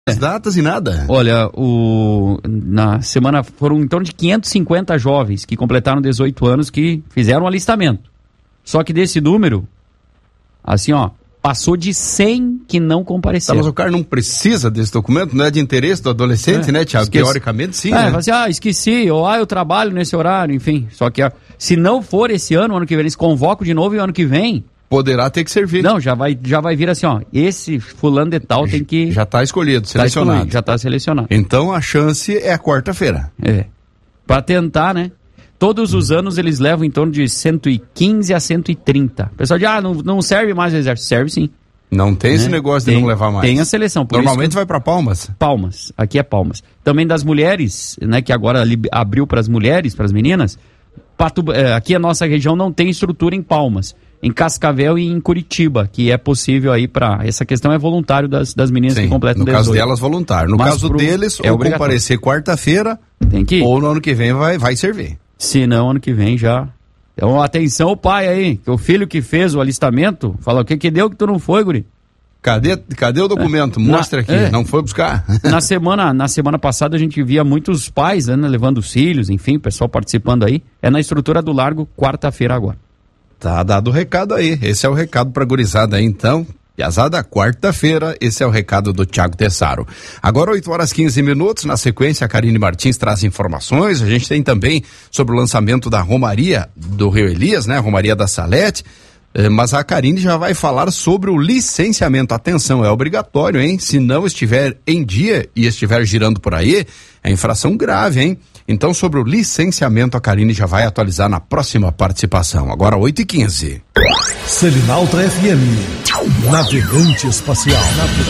as datas e nada. Olha, na semana foram em torno de 550 jovens que completaram 18 anos que fizeram um alistamento. Só que desse número, assim, passou de 100 que não compareceram. Mas o cara não precisa desse documento, não é de interesse do adolescente, né, Thiago? Teoricamente, sim, né? Assim, esqueci, ou eu trabalho nesse horário, enfim. Só que se não for esse ano, ano que vem, eles convocam de novo e ano que vem... Poderá ter que servir. Não, já vai vir assim, esse fulano de tal tem que... Já está escolhido, selecionado. Já está selecionado. Então a chance é a quarta-feira. Para tentar, né? Todos os anos eles levam em torno de 115 a 130. O pessoal diz, não serve mais o exército. Serve sim. Não tem esse negócio de não levar mais. Tem a seleção. Normalmente vai para Palmas. Palmas, aqui é Palmas. Também das mulheres, né, que agora abriu para as mulheres, para as meninas. Aqui a nossa região não tem estrutura em Palmas. Em Cascavel e em Curitiba, que é possível aí para... Essa questão é voluntário das meninas que completam 18. No caso delas, voluntário. No caso deles, ou comparecer quarta-feira, tem que ir. Ou no ano que vem vai servir. Se não, ano que vem já... Então, atenção o pai aí, que o filho que fez o alistamento, fala, o que deu que tu não foi, guri? Cadê o documento? Mostra aqui, não foi buscar. Na semana passada a gente via muitos pais, né, levando os filhos, enfim, o pessoal participando aí. É na estrutura do Largo, quarta-feira agora. Tá dado o recado aí. Esse é o recado pra gurizada aí, então. Piazada, quarta-feira, esse é o recado do Thiago Tessaro. Agora 8h15, na sequência a Karine Martins traz informações, a gente tem também sobre o lançamento da Romaria do Rio Elias, né, a Romaria da Salete, mas a Karine já vai falar sobre o licenciamento. Atenção, é obrigatório, hein? Se não estiver em dia e estiver girando por aí, é infração grave, hein? Então, sobre o licenciamento, a Karine já vai atualizar na próxima participação. Agora 8h15. Selinalta FM. Navegante Espacial.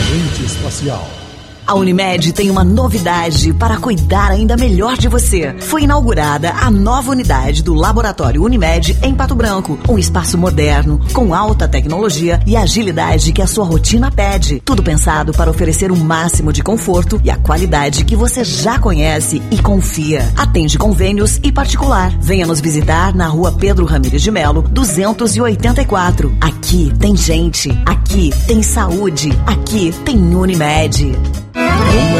A Unimed tem uma novidade para cuidar ainda melhor de você. Foi inaugurada a nova unidade do Laboratório Unimed em Pato Branco. Um espaço moderno, com alta tecnologia e agilidade que a sua rotina pede. Tudo pensado para oferecer o máximo de conforto e a qualidade que você já conhece e confia. Atende convênios e particular. Venha nos visitar na Rua Pedro Ramires de Melo, 284. Aqui tem gente, aqui tem saúde, aqui tem Unimed. Não